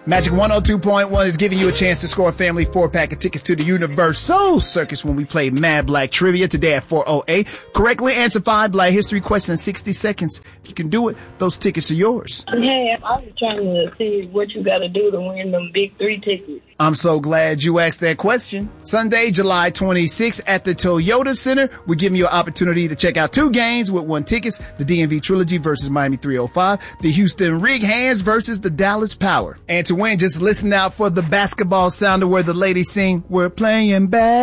Magic 102.1 is giving you a chance to score a family 4-pack of tickets to the Universal Circus when we play Mad Black Trivia today at 4:08. Correctly answer 5 Black history questions in 60 seconds. If you can do it, those tickets are yours. Hey, I was trying to see what you got to do to win them big 3 tickets. I'm so glad you asked that question. Sunday, July 26th at the Toyota Center, we're giving you an opportunity to check out 2 games with 1 tickets. The DMV Trilogy versus Miami 305. The Houston Rig Hands versus the Dallas Power. And to win, just listen out for the basketball sounder where the ladies sing, "We're playing bad."